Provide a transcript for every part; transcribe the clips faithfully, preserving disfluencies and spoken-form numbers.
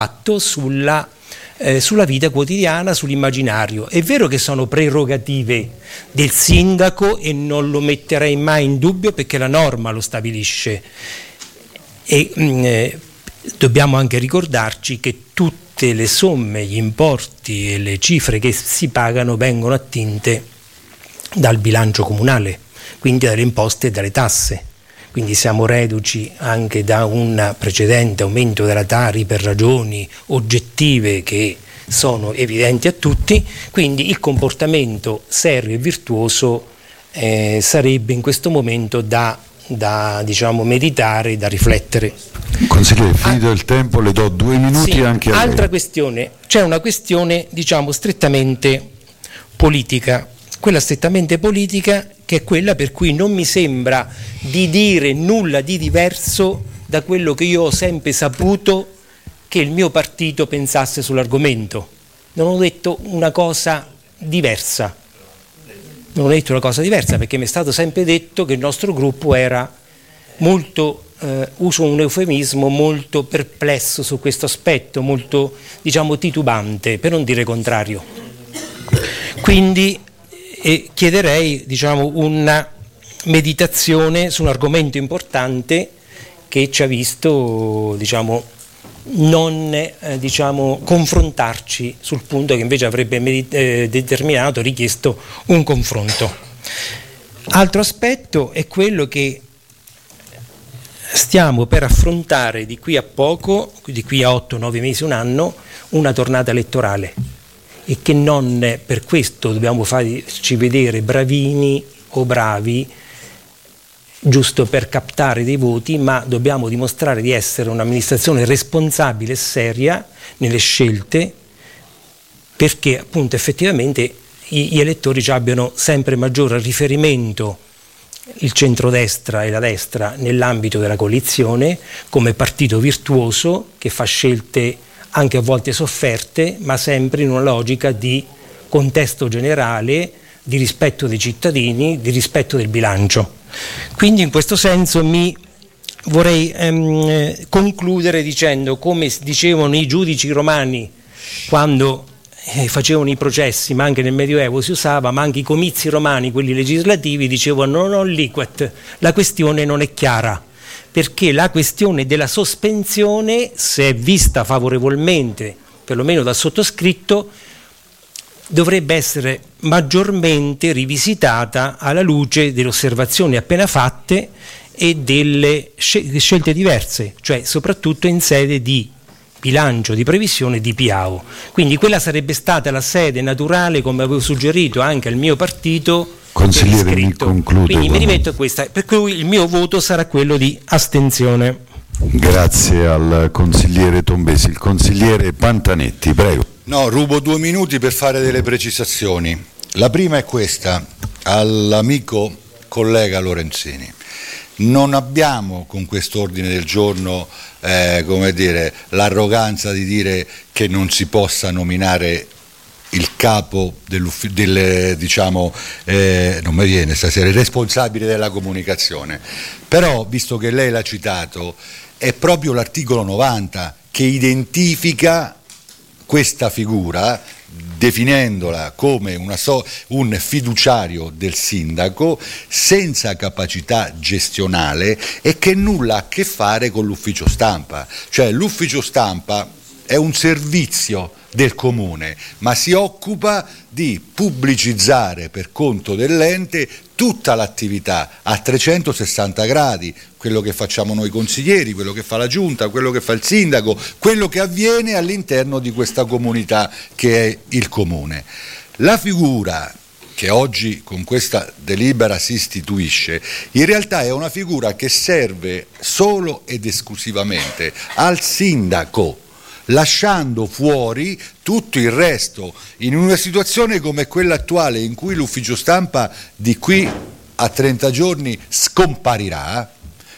sulla, eh, sulla vita quotidiana, sull'immaginario. È vero che sono prerogative del sindaco e non lo metterei mai in dubbio perché la norma lo stabilisce. E mh, eh, dobbiamo anche ricordarci che tutte le somme, gli importi e le cifre che si pagano vengono attinte dal bilancio comunale, quindi dalle imposte e dalle tasse. Quindi siamo reduci anche da un precedente aumento della Tari per ragioni oggettive che sono evidenti a tutti, quindi il comportamento serio e virtuoso eh, sarebbe in questo momento da, da diciamo, meditare, da riflettere. Consigliere, finito ah, il tempo, le do due minuti sì, anche a lei. Altra questione, c'è una questione diciamo strettamente politica, quella strettamente politica che è quella per cui non mi sembra di dire nulla di diverso da quello che io ho sempre saputo che il mio partito pensasse sull'argomento. Non ho detto una cosa diversa, non ho detto una cosa diversa perché mi è stato sempre detto che il nostro gruppo era molto, eh, uso un eufemismo, molto perplesso su questo aspetto, molto diciamo titubante, per non dire contrario. Quindi e chiederei diciamo, una meditazione su un argomento importante che ci ha visto diciamo, non eh, diciamo, confrontarci sul punto che invece avrebbe medit- eh, determinato, richiesto un confronto. Altro aspetto è quello che stiamo per affrontare di qui a poco, di qui a otto nove mesi, un anno, una tornata elettorale. E che non per questo dobbiamo farci vedere bravini o bravi giusto per captare dei voti, ma dobbiamo dimostrare di essere un'amministrazione responsabile e seria nelle scelte, perché appunto effettivamente gli elettori ci abbiano sempre maggiore riferimento il centrodestra e la destra nell'ambito della coalizione come partito virtuoso che fa scelte anche a volte sofferte, ma sempre in una logica di contesto generale, di rispetto dei cittadini, di rispetto del bilancio. Quindi in questo senso mi vorrei ehm, concludere dicendo, come dicevano i giudici romani quando eh, facevano i processi, ma anche nel Medioevo si usava, ma anche i comizi romani, quelli legislativi, dicevano non liquet, la questione non è chiara. Perché la questione della sospensione, se è vista favorevolmente, perlomeno dal sottoscritto, dovrebbe essere maggiormente rivisitata alla luce delle osservazioni appena fatte e delle scelte diverse, cioè soprattutto in sede di bilancio, di previsione, di P A O. Quindi quella sarebbe stata la sede naturale, come avevo suggerito anche al mio partito. Consigliere, mi concludo. Quindi mi rimetto a questa, per cui il mio voto sarà quello di astensione. Grazie al consigliere Tombesi. Il consigliere Pantanetti, prego. No, rubo due minuti per fare delle precisazioni. La prima è questa, all'amico collega Lorenzini. Non abbiamo con quest'ordine del giorno eh, come dire, l'arroganza di dire che non si possa nominare il capo del, diciamo, eh, non mi viene stasera, il responsabile della comunicazione. Però, visto che lei l'ha citato, è proprio l'articolo novanta che identifica questa figura, definendola come una so, un fiduciario del sindaco senza capacità gestionale e che nulla ha a che fare con l'ufficio stampa. Cioè l'ufficio stampa è un servizio del comune, ma si occupa di pubblicizzare per conto dell'ente tutta l'attività a trecentosessanta gradi, quello che facciamo noi consiglieri, quello che fa la giunta, quello che fa il sindaco, quello che avviene all'interno di questa comunità che è il comune. La figura che oggi con questa delibera si istituisce, in realtà è una figura che serve solo ed esclusivamente al sindaco, lasciando fuori tutto il resto. In una situazione come quella attuale, in cui l'ufficio stampa di qui a trenta giorni scomparirà,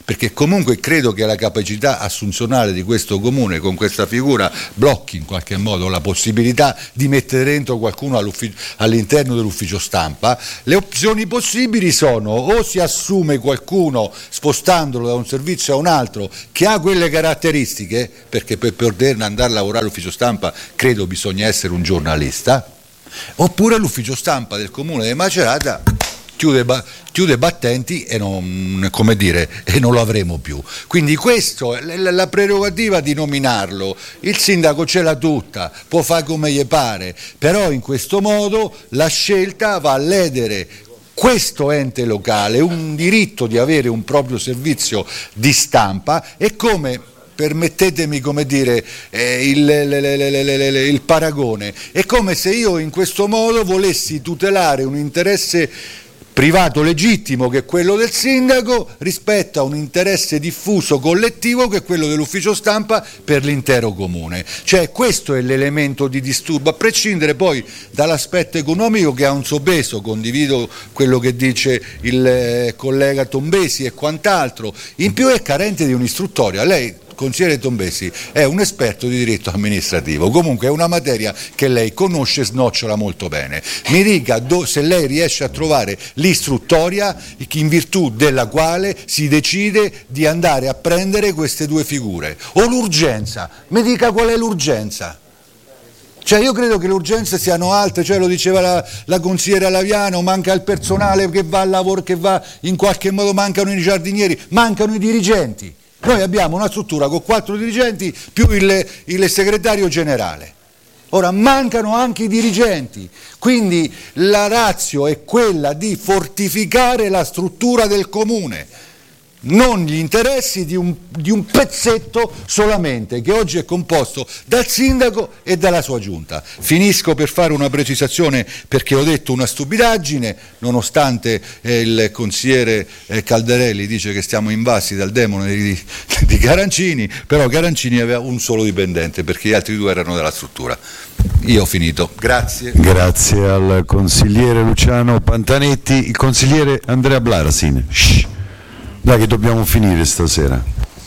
perché comunque credo che la capacità assunzionale di questo comune con questa figura blocchi in qualche modo la possibilità di mettere dentro qualcuno all'interno dell'ufficio stampa. Le opzioni possibili sono: o si assume qualcuno spostandolo da un servizio a un altro che ha quelle caratteristiche, perché per poter andare a lavorare all'ufficio stampa credo bisogna essere un giornalista, oppure l'ufficio stampa del comune di Macerata chiude, chiude battenti e non, come dire, e non lo avremo più. Quindi questo è la prerogativa di nominarlo. Il sindaco ce l'ha tutta, può fare come gli pare, però in questo modo la scelta va a ledere questo ente locale, un diritto di avere un proprio servizio di stampa. E come, permettetemi come dire eh, il, le, le, le, le, le, il paragone, è come se io in questo modo volessi tutelare un interesse privato legittimo che è quello del sindaco rispetto a un interesse diffuso collettivo che è quello dell'ufficio stampa per l'intero comune. Cioè questo è l'elemento di disturbo, a prescindere poi dall'aspetto economico che ha un suo peso. Condivido quello che dice il eh, collega Tombesi e quant'altro. In più è carente di un'istruttoria. Lei, consigliere Tombesi, è un esperto di diritto amministrativo, comunque è una materia che lei conosce e snocciola molto bene. Mi dica do, se lei riesce a trovare l'istruttoria in virtù della quale si decide di andare a prendere queste due figure, o l'urgenza. Mi dica qual è l'urgenza. Cioè io credo che le urgenze siano altre, cioè lo diceva la, la consigliera Laviano, manca il personale che va al lavoro, che va in qualche modo, mancano i giardinieri, mancano i dirigenti. Noi abbiamo una struttura con quattro dirigenti più il, il segretario generale. Ora mancano anche i dirigenti, quindi la ratio è quella di fortificare la struttura del comune, non gli interessi di un, di un pezzetto solamente, che oggi è composto dal sindaco e dalla sua giunta. Finisco per fare una precisazione, perché ho detto una stupidaggine, nonostante eh, il consigliere eh, Caldarelli dice che stiamo invasi dal demone di, di Carancini, però Carancini aveva un solo dipendente, perché gli altri due erano della struttura. Io ho finito, grazie. Grazie al consigliere Luciano Pantanetti. Il consigliere Andrea Blarasin. Shh. Dai che dobbiamo finire stasera.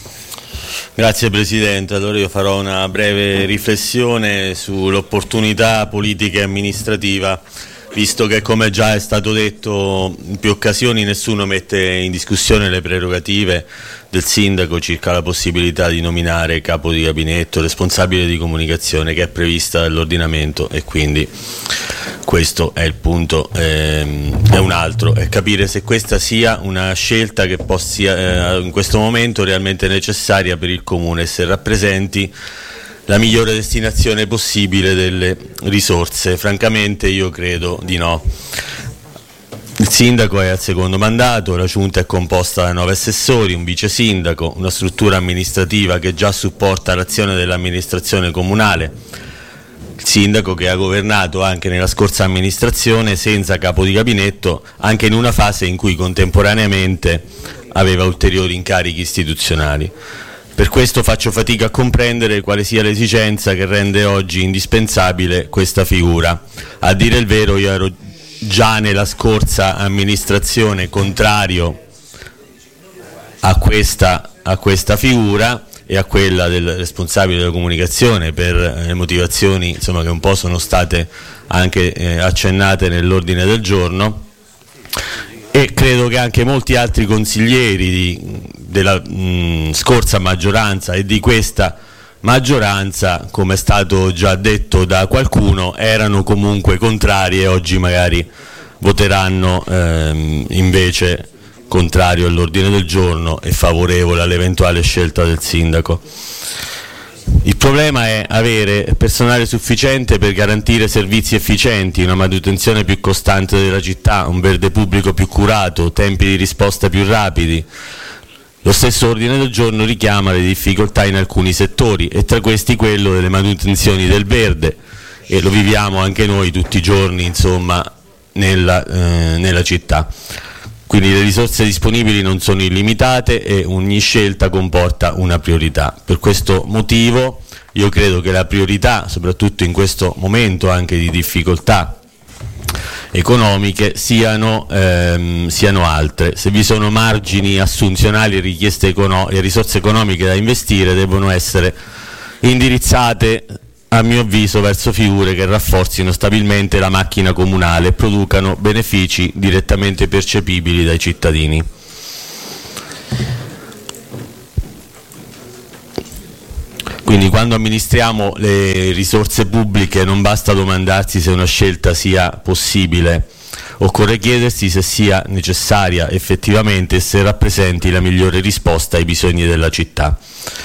Grazie Presidente, allora io farò una breve riflessione sull'opportunità politica e amministrativa, visto che, come già è stato detto in più occasioni, nessuno mette in discussione le prerogative del sindaco circa la possibilità di nominare capo di gabinetto, responsabile di comunicazione, che è prevista dall'ordinamento, e quindi questo è il punto. Ehm, è un altro, è capire se questa sia una scelta che possa eh, in questo momento realmente necessaria per il comune, se rappresenti la migliore destinazione possibile delle risorse. Francamente io credo di no. Il sindaco è al secondo mandato, la giunta è composta da nove assessori, un vice sindaco, una struttura amministrativa che già supporta l'azione dell'amministrazione comunale. Il sindaco che ha governato anche nella scorsa amministrazione senza capo di gabinetto, anche in una fase in cui contemporaneamente aveva ulteriori incarichi istituzionali. Per questo faccio fatica a comprendere quale sia l'esigenza che rende oggi indispensabile questa figura. A dire il vero, io ero già nella scorsa amministrazione contrario a questa, a questa figura e a quella del responsabile della comunicazione, per le motivazioni insomma, che un po' sono state anche eh, accennate nell'ordine del giorno. E credo che anche molti altri consiglieri di, della mh, scorsa maggioranza e di questa maggioranza, come è stato già detto da qualcuno, erano comunque contrari e oggi magari voteranno ehm, invece contrario all'ordine del giorno e favorevole all'eventuale scelta del sindaco. Il problema è avere personale sufficiente per garantire servizi efficienti, una manutenzione più costante della città, un verde pubblico più curato, tempi di risposta più rapidi. Lo stesso ordine del giorno richiama le difficoltà in alcuni settori, e tra questi quello delle manutenzioni del verde, e lo viviamo anche noi tutti i giorni, insomma, nella, eh, nella città. Quindi le risorse disponibili non sono illimitate e ogni scelta comporta una priorità. Per questo motivo io credo che la priorità, soprattutto in questo momento anche di difficoltà economiche siano, ehm, siano altre. Se vi sono margini assunzionali e richieste econo- e risorse economiche da investire, devono essere indirizzate, a mio avviso, verso figure che rafforzino stabilmente la macchina comunale e producano benefici direttamente percepibili dai cittadini. Quindi quando amministriamo le risorse pubbliche non basta domandarsi se una scelta sia possibile, occorre chiedersi se sia necessaria effettivamente e se rappresenti la migliore risposta ai bisogni della città.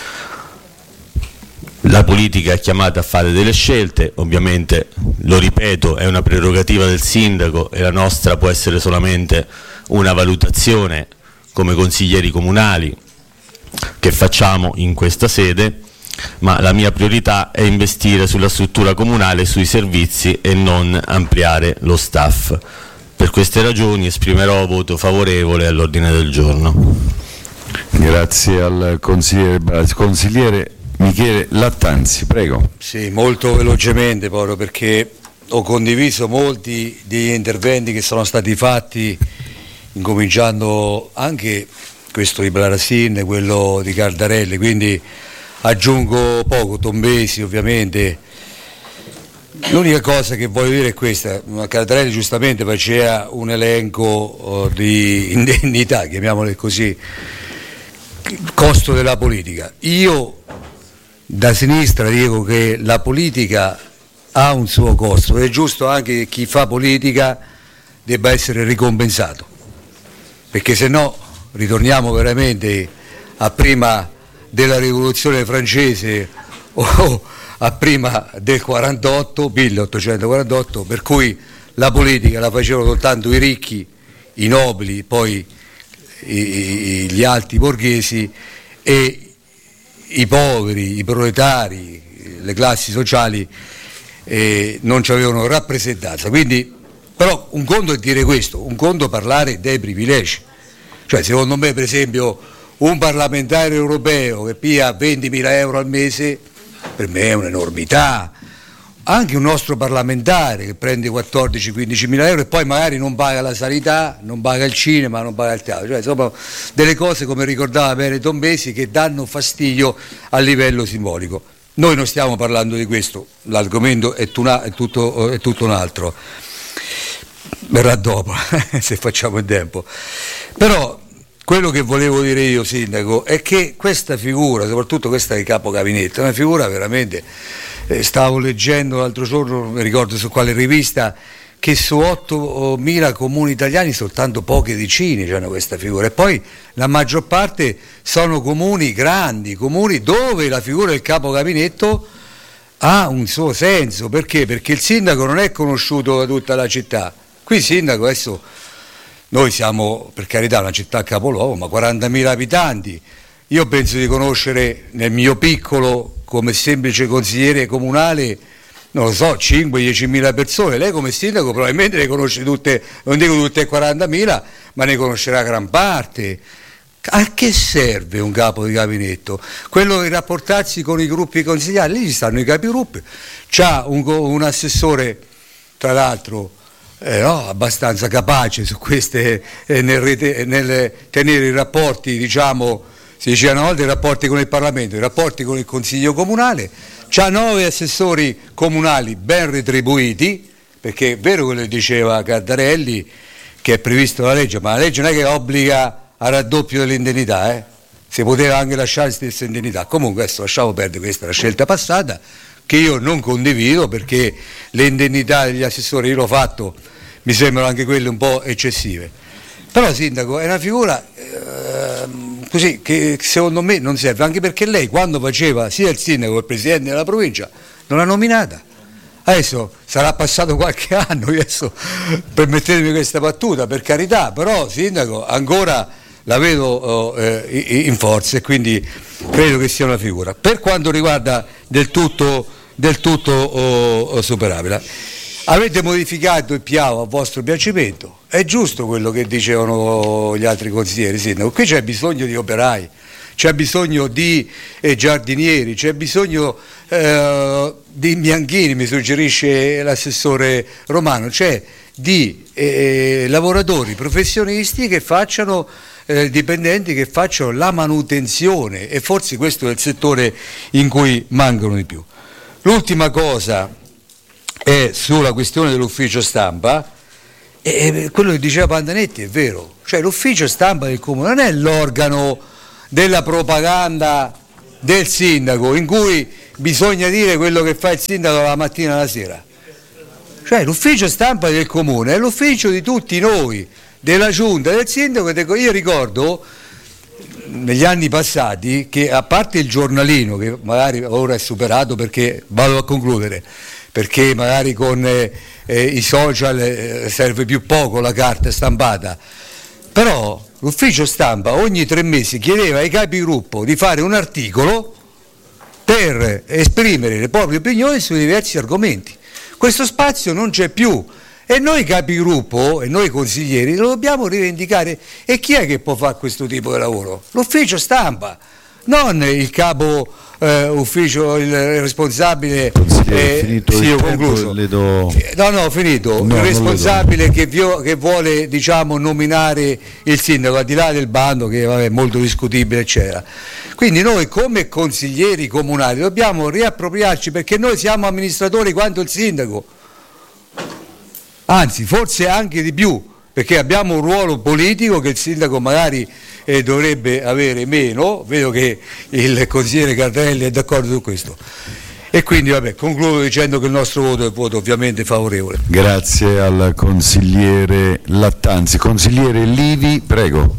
La politica è chiamata a fare delle scelte, ovviamente, lo ripeto, è una prerogativa del sindaco e la nostra può essere solamente una valutazione come consiglieri comunali che facciamo in questa sede, ma la mia priorità è investire sulla struttura comunale e sui servizi e non ampliare lo staff. Per queste ragioni esprimerò voto favorevole all'ordine del giorno. Grazie al consigliere, consigliere Michele Lattanzi, prego. Sì, molto velocemente, proprio perché ho condiviso molti degli interventi che sono stati fatti, incominciando anche questo di Blarasin, quello di Cardarelli, quindi aggiungo poco. Tombesi ovviamente. L'unica cosa che voglio dire è questa: Cardarelli giustamente faceva un elenco uh, di indennità, chiamiamole così, il costo della politica. Io da sinistra dico che la politica ha un suo costo, è giusto anche che chi fa politica debba essere ricompensato, perché se no ritorniamo veramente a prima della rivoluzione francese o a prima del quarantotto, milleottocentoquarantotto, per cui la politica la facevano soltanto i ricchi, i nobili, poi i, i, gli alti borghesi, e i poveri, i proletari, le classi sociali eh, non ci avevano rappresentanza. Quindi, però un conto è dire questo, un conto è parlare dei privilegi. Cioè, secondo me, per esempio, un parlamentare europeo che piglia ventimila euro al mese, per me è un'enormità. Anche un nostro parlamentare che prende quattordici quindici mila euro e poi magari non paga la sanità, non paga il cinema, non paga il teatro, cioè insomma delle cose, come ricordava bene Tombesi, che danno fastidio a livello simbolico. Noi non stiamo parlando di questo, l'argomento è, tuna, è, tutto, è tutto un altro, verrà dopo se facciamo in tempo. Però quello che volevo dire io, sindaco, è che questa figura, soprattutto questa di capo gabinetto, è una figura veramente... Stavo leggendo l'altro giorno, non mi ricordo su quale rivista, che su ottomila comuni italiani soltanto poche decine hanno questa figura, e poi la maggior parte sono comuni grandi, comuni dove la figura del capo gabinetto ha un suo senso. Perché? Perché il sindaco non è conosciuto da tutta la città. Qui il sindaco, adesso noi siamo, per carità, una città capoluogo, ma quarantamila abitanti. Io penso di conoscere nel mio piccolo, come semplice consigliere comunale, non lo so, cinque diecimila persone. Lei come sindaco probabilmente ne conosce tutte, non dico tutte e quarantamila, ma ne conoscerà gran parte. A che serve un capo di gabinetto? Quello di rapportarsi con i gruppi consigliari, lì ci stanno i capigruppi, c'ha un, un assessore, tra l'altro, eh, no, abbastanza capace su queste, eh, nel, rete, nel tenere i rapporti, diciamo, si diceva una volta, i rapporti con il Parlamento, i rapporti con il Consiglio Comunale, c'ha nove assessori comunali ben retribuiti, perché è vero quello che diceva Cardarelli, che è previsto dalla legge, ma la legge non è che obbliga a raddoppio dell'indennità, eh? Si poteva anche lasciare la stessa indennità. Comunque adesso lasciamo perdere, questa è la scelta passata, che io non condivido, perché le indennità degli assessori, io l'ho fatto, mi sembrano anche quelle un po' eccessive. Però sindaco è una figura eh, così che secondo me non serve, anche perché lei quando faceva sia il sindaco che il presidente della provincia non l'ha nominata. Adesso sarà passato qualche anno, adesso permettetemi questa battuta, per carità, però sindaco ancora la vedo eh, in forza, e quindi credo che sia una figura per quanto riguarda del tutto, del tutto oh, superabile. Avete modificato il piano a vostro piacimento, è giusto quello che dicevano gli altri consiglieri, sindaco. Qui c'è bisogno di operai, c'è bisogno di eh, giardinieri, c'è bisogno eh, di imbianchini, mi suggerisce l'assessore Romano, cioè di eh, lavoratori professionisti che facciano, eh, dipendenti che facciano la manutenzione, e forse questo è il settore in cui mancano di più. L'ultima cosa è sulla questione dell'ufficio stampa, e quello che diceva Pantanetti è vero, cioè l'ufficio stampa del comune non è l'organo della propaganda del sindaco in cui bisogna dire quello che fa il sindaco la mattina e la sera. Cioè l'ufficio stampa del comune è l'ufficio di tutti noi, della giunta, del sindaco. Io ricordo negli anni passati che, a parte il giornalino, che magari ora è superato perché vado a concludere, perché magari con eh, eh, i social eh, serve più poco la carta stampata, però l'ufficio stampa ogni tre mesi chiedeva ai capigruppo di fare un articolo per esprimere le proprie opinioni su diversi argomenti. Questo spazio non c'è più e noi capigruppo e noi consiglieri lo dobbiamo rivendicare. E chi è che può fare questo tipo di lavoro? L'ufficio stampa, non il capo eh, ufficio, il responsabile. Eh, finito sì, il ho tempo, concluso. le do... No, no, ho finito. No, il responsabile che, vio, che vuole, diciamo, nominare il sindaco, al di là del bando che vabbè, è molto discutibile, eccetera. Quindi noi come consiglieri comunali dobbiamo riappropriarci, perché noi siamo amministratori quanto il sindaco, anzi forse anche di più, perché abbiamo un ruolo politico che il sindaco magari eh, dovrebbe avere meno. Vedo che il consigliere Carrelli è d'accordo su questo. E quindi vabbè, concludo dicendo che il nostro voto è voto ovviamente favorevole. Grazie al consigliere Lattanzi. Consigliere Livi, prego.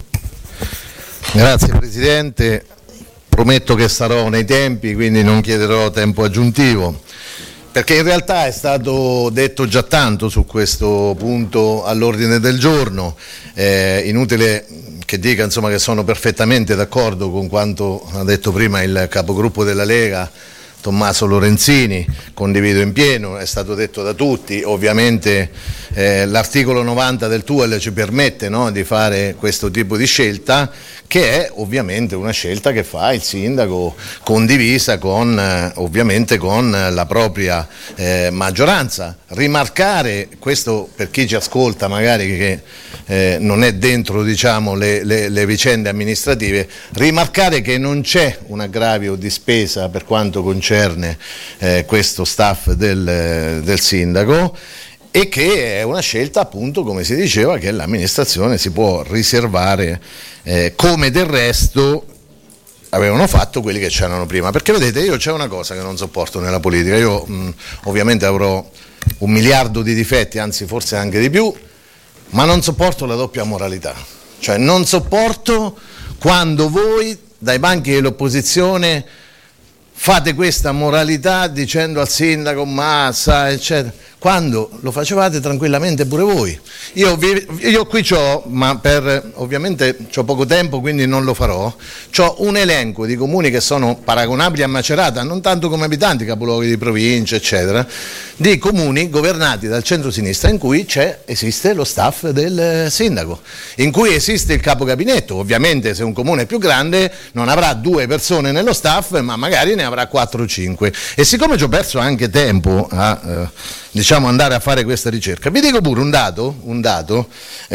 Grazie Presidente, prometto che sarò nei tempi, quindi non chiederò tempo aggiuntivo, perché in realtà è stato detto già tanto su questo punto all'ordine del giorno. È inutile che dica insomma che sono perfettamente d'accordo con quanto ha detto prima il capogruppo della Lega Tommaso Lorenzini, condivido in pieno, è stato detto da tutti. Ovviamente eh, l'articolo novanta del T U E L ci permette, no, di fare questo tipo di scelta, che è ovviamente una scelta che fa il sindaco condivisa con, eh, ovviamente con la propria eh, maggioranza. Rimarcare, questo per chi ci ascolta magari che eh, non è dentro, diciamo, le, le, le vicende amministrative, rimarcare che non c'è un aggravio di spesa per quanto concerne eh, questo staff del, del sindaco, e che è una scelta, appunto, come si diceva, che l'amministrazione si può riservare, eh, come del resto avevano fatto quelli che c'erano prima. Perché vedete, io c'è una cosa che non sopporto nella politica, io mh, ovviamente avrò un miliardo di difetti, anzi forse anche di più, ma non sopporto la doppia moralità. Cioè non sopporto quando voi dai banchi dell'opposizione fate questa moralità dicendo al sindaco massa, eccetera, quando lo facevate tranquillamente pure voi. Io, vi, io qui c'ho, ma per ovviamente c'ho poco tempo, quindi non lo farò, c'ho un elenco di comuni che sono paragonabili a Macerata, non tanto come abitanti, capoluoghi di provincia, eccetera, di comuni governati dal centro-sinistra in cui c'è, esiste lo staff del sindaco, in cui esiste il capo gabinetto. Ovviamente se un comune è più grande non avrà due persone nello staff, ma magari ne avrà quattro o cinque. E siccome ci ho perso anche tempo a eh, diciamo andare a fare questa ricerca, vi dico pure un dato, un dato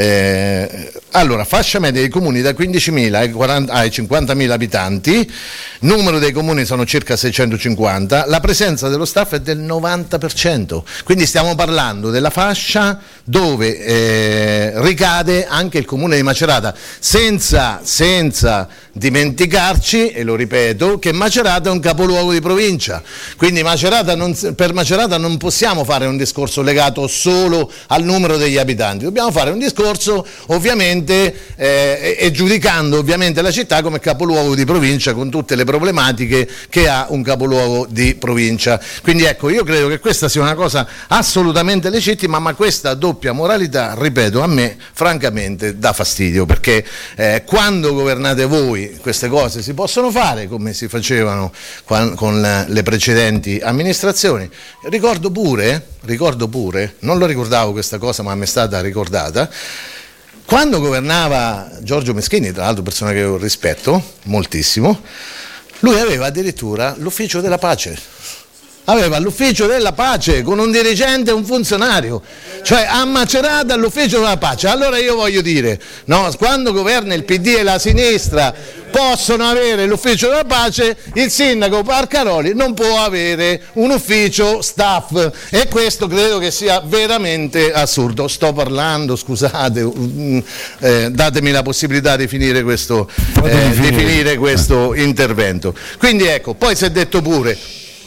eh, allora, fascia media dei comuni da quindicimila ai, quaranta, ai cinquantamila abitanti, numero dei comuni sono circa seicentocinquanta, la presenza dello staff è del novanta per cento, quindi stiamo parlando della fascia dove eh, ricade anche il comune di Macerata, senza, senza dimenticarci, e lo ripeto, che Macerata è un capoluogo di provincia, quindi Macerata non, per Macerata non possiamo fare un discorso legato solo al numero degli abitanti, dobbiamo fare un discorso ovviamente eh, e giudicando ovviamente la città come capoluogo di provincia con tutte le problematiche che ha un capoluogo di provincia. Quindi ecco, io credo che questa sia una cosa assolutamente legittima, ma questa doppia moralità, ripeto, a me francamente dà fastidio, perché eh, quando governate voi queste cose si possono fare come si facevano con le precedenti amministrazioni. Ricordo pure, ricordo pure, non lo ricordavo questa cosa ma mi è stata ricordata, quando governava Giorgio Meschini, tra l'altro persona che io rispetto moltissimo, lui aveva addirittura l'ufficio della pace. aveva l'ufficio della pace con un dirigente e un funzionario, cioè a Macerata all'ufficio della pace. Allora io voglio dire, no, quando governa il P D e la sinistra possono avere l'ufficio della pace, il sindaco Parcaroli non può avere un ufficio staff, e questo credo che sia veramente assurdo. Sto parlando, scusate, eh, datemi la possibilità di finire questo, eh, di finire questo intervento. Quindi ecco, poi si è detto pure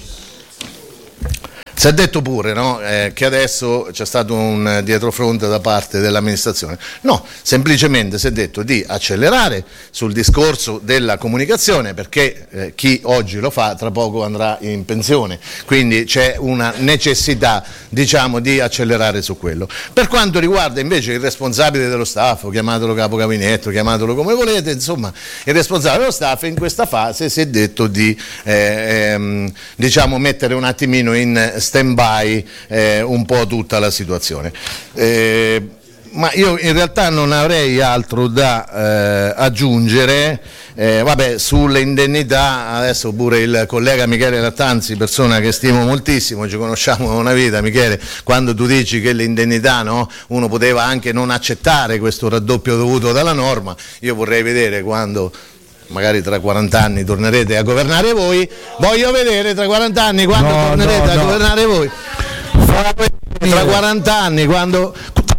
Si è detto pure no, eh, che adesso c'è stato un dietrofront da parte dell'amministrazione. No, semplicemente si è detto di accelerare sul discorso della comunicazione, perché eh, chi oggi lo fa tra poco andrà in pensione, quindi c'è una necessità, diciamo, di accelerare su quello. Per quanto riguarda invece il responsabile dello staff, chiamatelo capo gabinetto, chiamatelo come volete, insomma, il responsabile dello staff in questa fase si è detto di eh, ehm, diciamo mettere un attimino in stand-by eh, un po' tutta la situazione. Eh, ma io in realtà non avrei altro da eh, aggiungere. Eh, vabbè, sulle indennità adesso pure il collega Michele Lattanzi, persona che stimo moltissimo, ci conosciamo da una vita. Michele, quando tu dici che le indennità, no, uno poteva anche non accettare questo raddoppio dovuto dalla norma, io vorrei vedere quando magari tra quaranta anni tornerete a governare voi, voglio vedere tra quaranta anni quando no, tornerete no, a no. governare voi, tra quaranta anni quando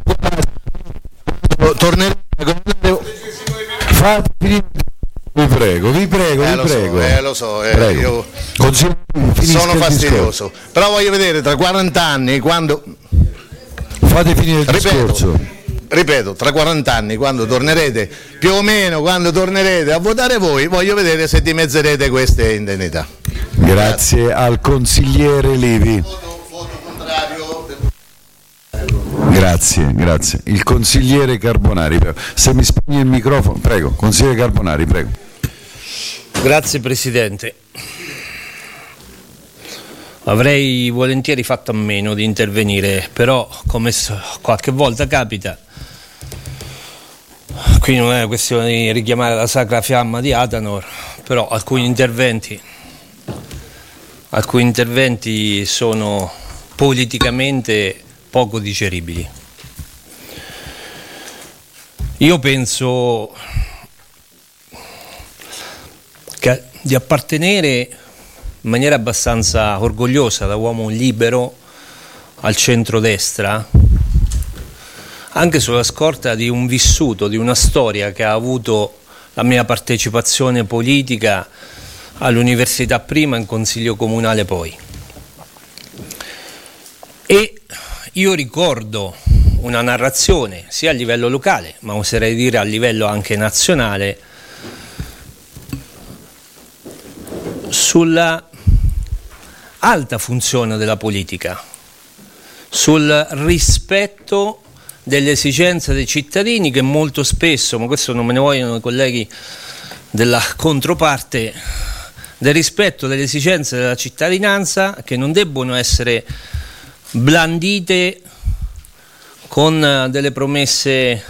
tornerete a governare voi. Vi prego, vi prego, eh, vi lo prego. So, eh, lo so, eh, io sono fastidioso, però voglio vedere tra quaranta anni quando... Fate finire il ripeto, discorso. Ripeto, tra quaranta anni, quando tornerete, più o meno quando tornerete a votare voi, voglio vedere se dimezzerete queste indennità. Grazie, Grazie. al consigliere Levi. Grazie, grazie. Il consigliere Carbonari, prego. Se mi spegne il microfono, prego. Consigliere Carbonari, prego. Grazie Presidente. Avrei volentieri fatto a meno di intervenire, però come qualche volta capita, qui non è una questione di richiamare la sacra fiamma di Atanor, però alcuni interventi, alcuni interventi sono politicamente poco digeribili. Io penso che di appartenere in maniera abbastanza orgogliosa da uomo libero al centrodestra, anche sulla scorta di un vissuto, di una storia che ha avuto la mia partecipazione politica all'università prima, in consiglio comunale poi. E io ricordo una narrazione sia a livello locale, ma oserei dire a livello anche nazionale, sulla alta funzione della politica, sul rispetto delle esigenze dei cittadini, che molto spesso, ma questo non me ne vogliono i colleghi della controparte, del rispetto delle esigenze della cittadinanza, che non debbono essere blandite con delle promesse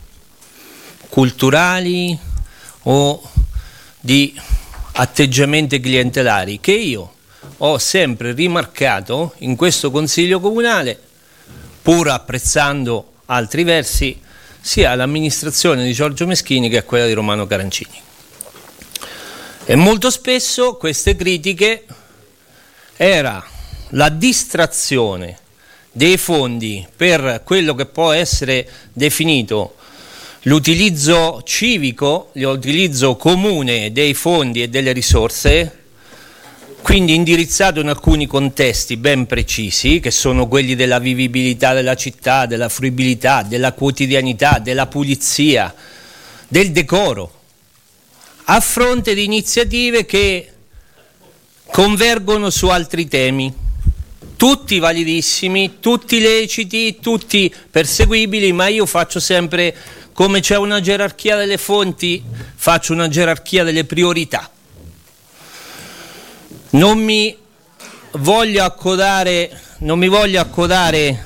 culturali o di atteggiamenti clientelari, che io ho sempre rimarcato in questo Consiglio Comunale, pur apprezzando altri versi, sia l'amministrazione di Giorgio Meschini che a quella di Romano Carancini. E molto spesso queste critiche era la distrazione dei fondi per quello che può essere definito l'utilizzo civico, l'utilizzo comune dei fondi e delle risorse, quindi indirizzato in alcuni contesti ben precisi, che sono quelli della vivibilità della città, della fruibilità, della quotidianità, della pulizia, del decoro, a fronte di iniziative che convergono su altri temi, tutti validissimi, tutti leciti, tutti perseguibili, ma io faccio sempre, come c'è una gerarchia delle fonti, faccio una gerarchia delle priorità. Non mi voglio accodare, non mi voglio accodare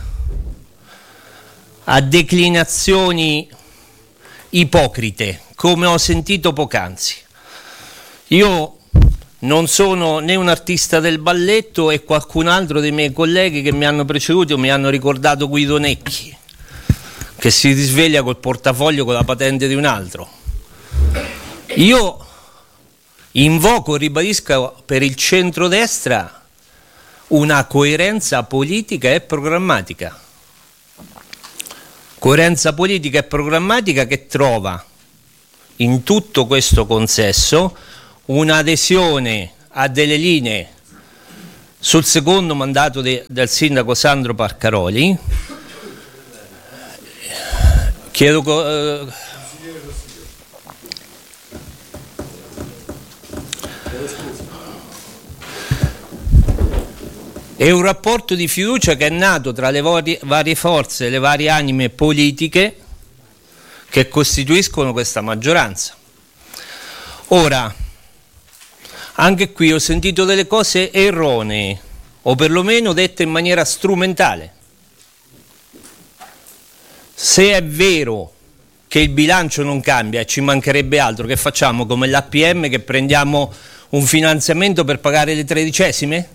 a declinazioni ipocrite, come ho sentito poc'anzi. Io non sono né un artista del balletto e qualcun altro dei miei colleghi che mi hanno preceduto mi hanno ricordato Guido Necchi, che si risveglia col portafoglio con la patente di un altro. Io invoco, ribadisco per il centrodestra una coerenza politica e programmatica. Coerenza politica e programmatica che trova in tutto questo consesso un'adesione a delle linee sul secondo mandato de, del sindaco Sandro Parcaroli. Chiedo eh, è un rapporto di fiducia che è nato tra le varie, varie forze, le varie anime politiche che costituiscono questa maggioranza. Ora, anche qui ho sentito delle cose erronee, o perlomeno dette in maniera strumentale. Se è vero che il bilancio non cambia e ci mancherebbe altro, che facciamo come l'A P M, che prendiamo un finanziamento per pagare le tredicesime?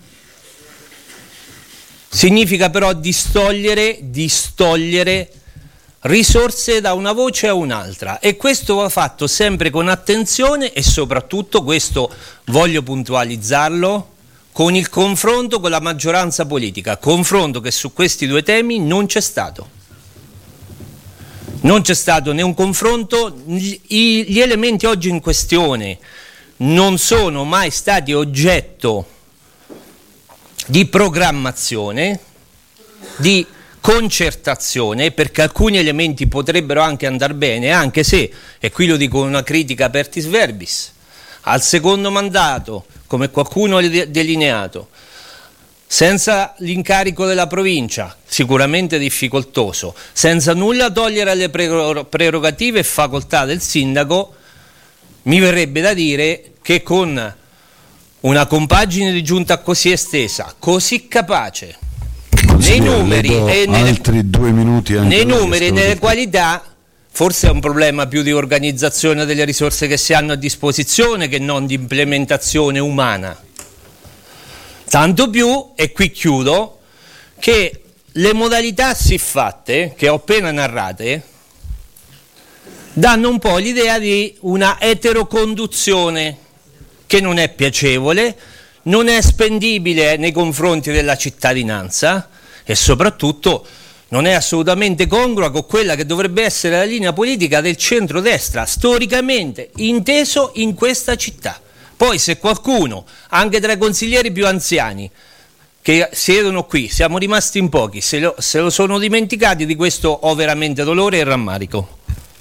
Significa però distogliere, distogliere risorse da una voce a un'altra, e questo va fatto sempre con attenzione e soprattutto, questo voglio puntualizzarlo, con il confronto con la maggioranza politica, confronto che su questi due temi non c'è stato. Non c'è stato né un confronto, gli elementi oggi in questione non sono mai stati oggetto di programmazione, di concertazione, perché alcuni elementi potrebbero anche andare bene, anche se, e qui lo dico con una critica apertis verbis, al secondo mandato, come qualcuno ha delineato, senza l'incarico della provincia, sicuramente difficoltoso, senza nulla togliere alle prerogative e facoltà del sindaco, mi verrebbe da dire che con una compagine di giunta così estesa, così capace, nei numeri e nelle, altri due minuti anche nei numeri e nelle qualità, forse è un problema più di organizzazione delle risorse che si hanno a disposizione che non di implementazione umana. Tanto più, e qui chiudo, che le modalità siffatte, che ho appena narrate, danno un po' l'idea di una eteroconduzione che non è piacevole, non è spendibile nei confronti della cittadinanza e soprattutto non è assolutamente congrua con quella che dovrebbe essere la linea politica del centrodestra, storicamente inteso in questa città. Poi se qualcuno, anche tra i consiglieri più anziani che siedono qui, siamo rimasti in pochi, se lo, se lo sono dimenticati, di questo ho veramente dolore e rammarico.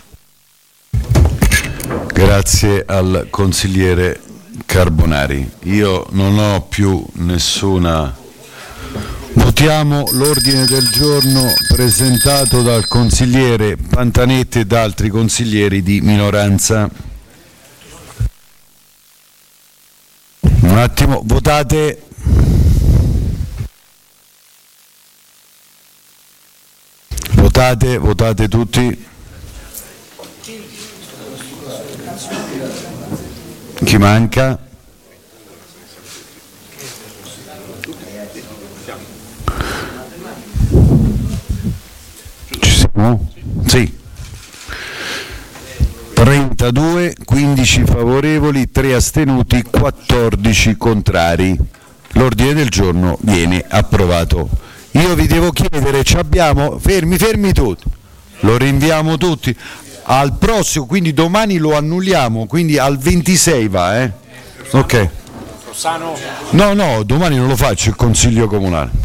Grazie al consigliere Carbonari. Io non ho più nessuna. Votiamo l'ordine del giorno presentato dal consigliere Pantanetti e da altri consiglieri di minoranza. Un attimo, votate. Votate, votate tutti. Chi manca? Ci siamo? Sì. trentadue, quindici favorevoli, tre astenuti, quattordici contrari. L'ordine del giorno viene approvato. Io vi devo chiedere, ci abbiamo, fermi, fermi tutti, lo rinviamo tutti al prossimo, quindi domani lo annulliamo, quindi al ventisei va, eh? Ok. No, no, domani non lo faccio il consiglio comunale.